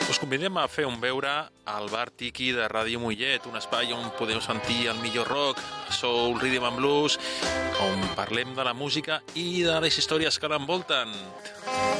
Us convidem a fer un veure al Bar Tiki de Ràdio Mollet, un espai on podeu sentir el millor rock, soul, rhythm and blues, on parlem de la música i de les històries que l'envolten.